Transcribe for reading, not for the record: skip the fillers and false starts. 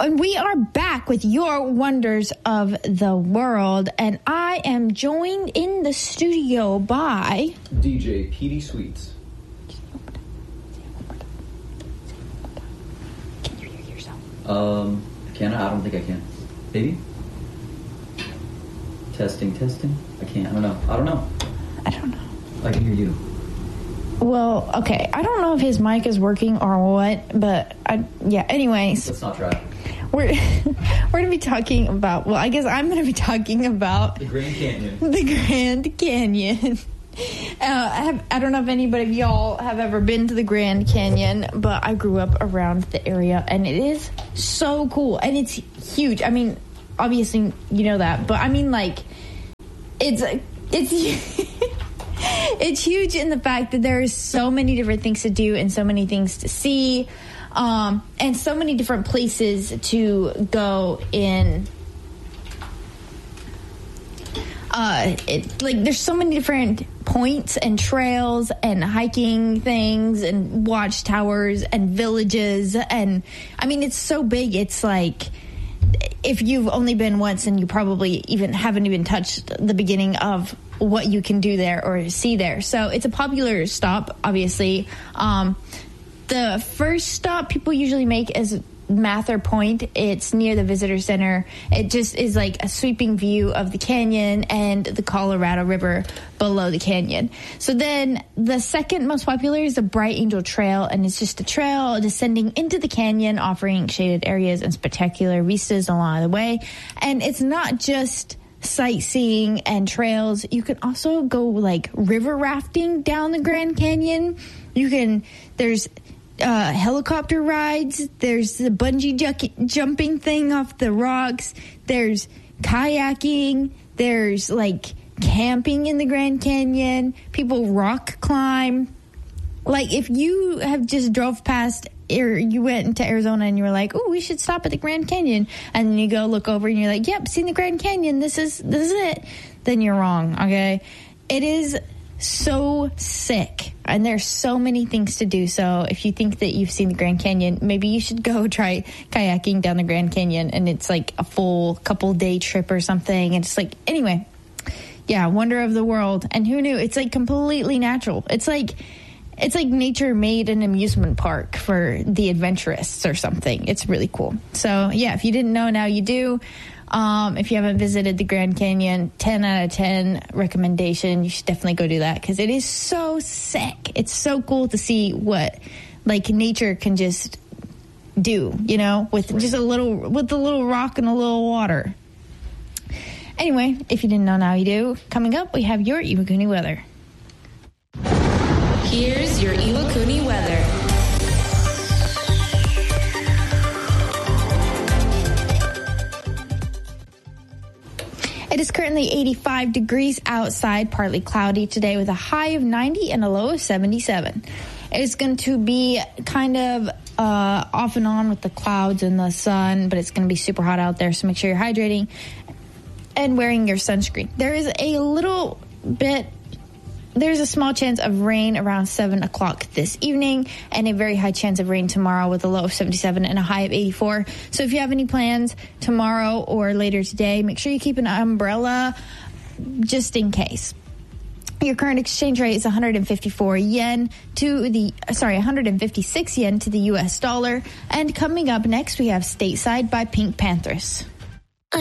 And we are back with your wonders of the world, and I am joined in the studio by DJ PD Sweets. Can you hear yourself? Can I? I don't think I can. Maybe? Testing. I can't. I don't know. I don't know. I can hear you. Well, okay. I don't know if his mic is working or what, but anyways. Let's not try. We're going to be talking about, well, I guess I'm going to be talking about the Grand Canyon. The Grand Canyon. I don't know if anybody of y'all have ever been to the Grand Canyon, but I grew up around the area, and it is so cool, and it's huge. I mean, obviously, you know that, but I mean, like, it's it's huge in the fact that there's so many different things to do and so many things to see, and so many different places to go in. There's so many different points and trails and hiking things and watchtowers and villages, and I mean, it's so big. It's like, if you've only been once, and you probably haven't even touched the beginning of what you can do there or see there. So it's a popular stop, obviously. The first stop people usually make is Mather Point. It's near the visitor center. It just is like a sweeping view of the canyon and the Colorado River below the canyon. So then the second most popular is the Bright Angel Trail, and it's just a trail descending into the canyon, offering shaded areas and spectacular vistas along the way. And it's not just sightseeing and trails. You can also go like river rafting down the Grand Canyon. There's helicopter rides, there's the bungee jumping thing off the rocks, there's kayaking, there's like camping in the Grand Canyon, people rock climb. Like, if you have just drove past, or you went into Arizona and you were like, oh, we should stop at the Grand Canyon, and then you go look over and you're like, yep, seen the Grand Canyon, this is it, then you're wrong. Okay, it is so sick, and there's so many things to do. So if you think that you've seen the Grand Canyon, maybe you should go try kayaking down the Grand Canyon, and it's like a full couple day trip or something. And it's like, anyway, yeah, wonder of the world. And who knew? It's like completely natural. It's like nature made an amusement park for the adventurists or something. It's really cool. So yeah, if you didn't know, now you do. If you haven't visited the Grand Canyon, 10 out of 10 recommendation. You should definitely go do that, because it is so sick. It's so cool to see what like nature can just do, you know, with just a little rock and a little water. Anyway, if you didn't know, now you do. Coming up, we have your Iwakuni weather. Here's your Iwakuni weather. It is currently 85 degrees outside, partly cloudy today with a high of 90 and a low of 77. It's going to be kind of off and on with the clouds and the sun, but it's going to be super hot out there, so make sure you're hydrating and wearing your sunscreen. There's a small chance of rain around 7 o'clock this evening, and a very high chance of rain tomorrow with a low of 77 and a high of 84. So if you have any plans tomorrow or later today, make sure you keep an umbrella just in case. Your current exchange rate is 156 yen to the U.S. dollar. And coming up next, we have Stateside by Pink Panthers.